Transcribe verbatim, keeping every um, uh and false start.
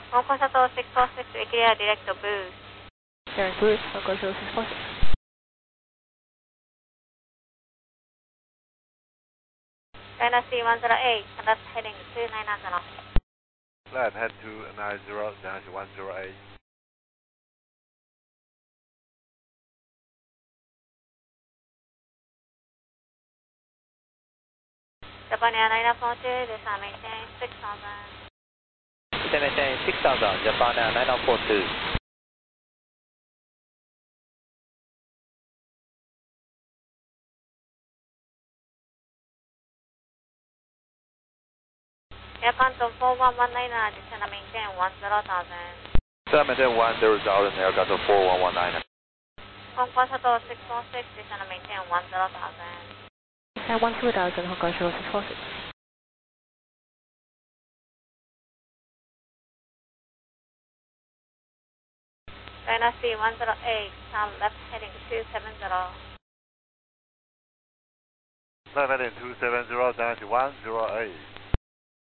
Hong Kong Shuttle six four six, we clear direct to boost. Direct boost, Hong Kong Shuttle six four six. Dynasty one zero eight, left heading two nine zero. Left head to nine zero, Dynasty one zero eight. Japan Air nine four two, descend maintain six thousand. Descend maintain six thousand, Japan Air nine four two. Japan to four one one nine, descend maintain one zero thousand. Descend maintain one zero thousand, aircraft to four one one nine. Hong Kong Shuttle six four six, descend maintain one zero thousand. Descend one zero thousand, Hong Kong Shuttle six four six. Dynasty one zero eight, turn left heading two seven zero. Left heading two seven zero, Dynasty one zero eight.